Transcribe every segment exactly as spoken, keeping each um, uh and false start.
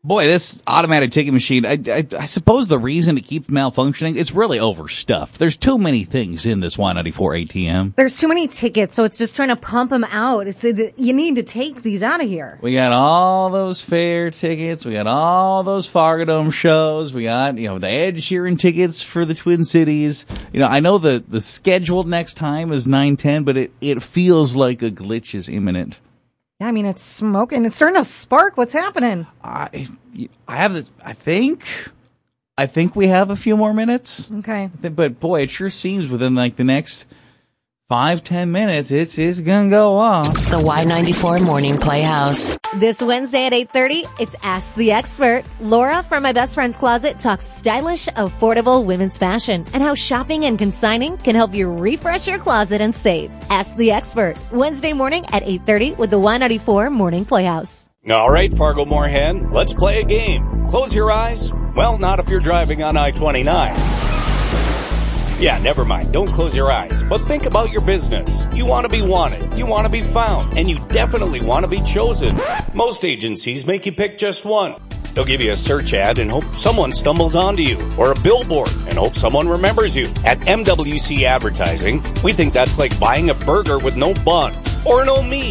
Boy, this automatic ticket machine, I, I, I suppose the reason it keeps malfunctioning is really overstuffed. There's too many things in this Y ninety-four A T M. There's too many tickets, so it's just trying to pump them out. It's You need to take these out of here. We got all those fair tickets. We got all those Fargo Dome shows. We got, you know, the Ed Sheeran tickets for the Twin Cities. You know, I know the, the scheduled next time is nine ten, but it, it feels like a glitch is imminent. I mean, it's smoking. It's starting to spark. What's happening? I, I have this. I think, I think we have a few more minutes. Okay. But boy, it sure seems within like the next five, ten minutes, it's it's gonna go off. The Y ninety-four Morning Playhouse. This Wednesday at eight thirty, it's Ask the Expert. Laura from My Best Friend's Closet talks stylish, affordable women's fashion and how shopping and consigning can help you refresh your closet and save. Ask the Expert, Wednesday morning at eight thirty with the Y ninety-four Morning Playhouse. All right, Fargo Moorhead, let's play a game. Close your eyes. Well, not if you're driving on I twenty-nine. Yeah, never mind. Don't close your eyes. But think about your business. You want to be wanted. You want to be found. And you definitely want to be chosen. Most agencies make you pick just one. They'll give you a search ad and hope someone stumbles onto you. Or a billboard and hope someone remembers you. At M W C Advertising, we think that's like buying a burger with no bun. Or no meat.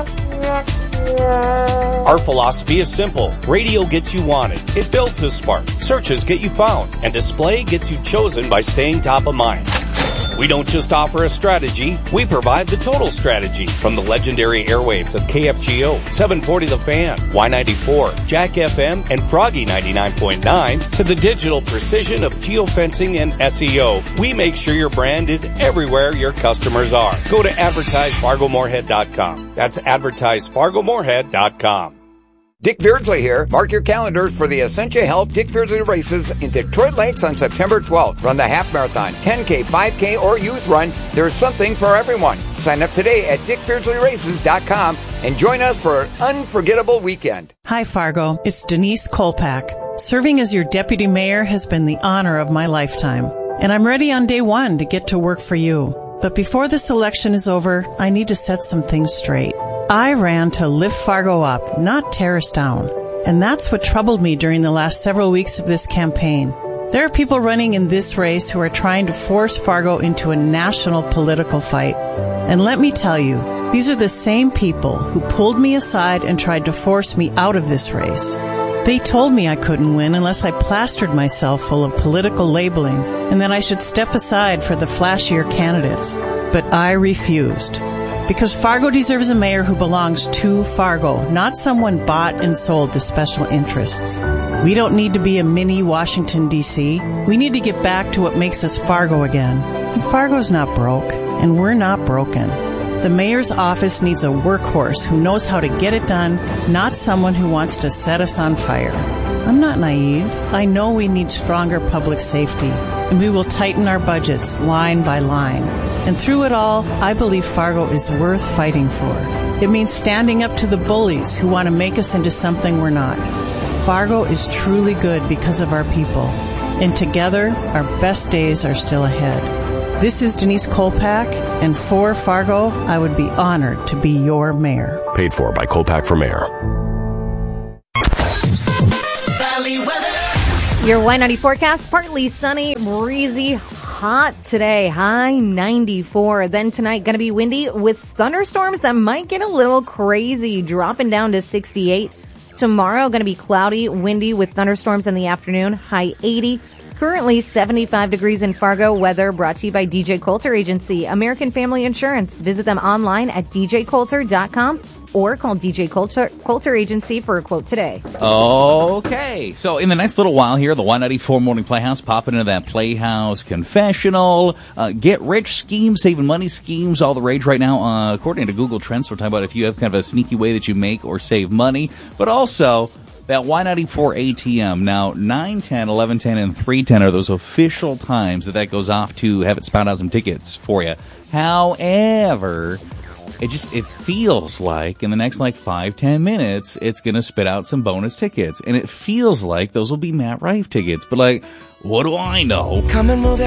Our philosophy is simple. Radio gets you wanted. It builds the spark. Searches get you found. And display gets you chosen by staying top of mind. We don't just offer a strategy, we provide the total strategy. From the legendary airwaves of K F G O, seven forty The Fan, Y ninety-four, Jack F M, and Froggy ninety-nine point nine, to the digital precision of geofencing and S E O, we make sure your brand is everywhere your customers are. Go to advertise fargo moorhead dot com. That's advertise fargo moorhead dot com. Dick Beardsley here. Mark your calendars for the Essentia Health Dick Beardsley races in Detroit Lakes on September twelfth. Run the half marathon, ten K, five K, or youth run. There's something for everyone. Sign up today at dick beardsley races dot com and join us for an unforgettable weekend. Hi, Fargo. It's Denise Kolpak. Serving as your deputy mayor has been the honor of my lifetime, and I'm ready on day one to get to work for you. But before this election is over, I need to set some things straight. I ran to lift Fargo up, not tear us down. And that's what troubled me during the last several weeks of this campaign. There are people running in this race who are trying to force Fargo into a national political fight. And let me tell you, these are the same people who pulled me aside and tried to force me out of this race. They told me I couldn't win unless I plastered myself full of political labeling and that I should step aside for the flashier candidates. But I refused. Because Fargo deserves a mayor who belongs to Fargo, not someone bought and sold to special interests. We don't need to be a mini Washington, D C We need to get back to what makes us Fargo again. And Fargo's not broke, and we're not broken. The mayor's office needs a workhorse who knows how to get it done, not someone who wants to set us on fire. I'm not naive. I know we need stronger public safety, and we will tighten our budgets line by line. And through it all, I believe Fargo is worth fighting for. It means standing up to the bullies who want to make us into something we're not. Fargo is truly good because of our people. And together, our best days are still ahead. This is Denise Kolpak, and for Fargo, I would be honored to be your mayor. Paid for by Kolpak for Mayor. Valley weather. Your Y ninety forecast, partly sunny, breezy, hot today, high ninety-four. Then tonight, going to be windy with thunderstorms that might get a little crazy, dropping down to sixty-eight. Tomorrow, going to be cloudy, windy with thunderstorms in the afternoon, high eighty. Currently seventy-five degrees in Fargo. Weather brought to you by D J Coulter Agency, American Family Insurance. Visit them online at d j coulter dot com or call D J Coulter, Coulter Agency for a quote today. Okay. So in the next little while here, the Y ninety-four Morning Playhouse, popping into that Playhouse Confessional. Uh, get rich schemes, saving money schemes, all the rage right now. Uh, according to Google Trends, we're talking about if you have kind of a sneaky way that you make or save money. But also that Y ninety-four A T M. Now, nine ten, eleven ten, and three ten are those official times that that goes off to have it spout out some tickets for you. However, it just, it feels like in the next like five, ten minutes, it's going to spit out some bonus tickets. And it feels like those will be Matt Rife tickets. But like, what do I know? Come and move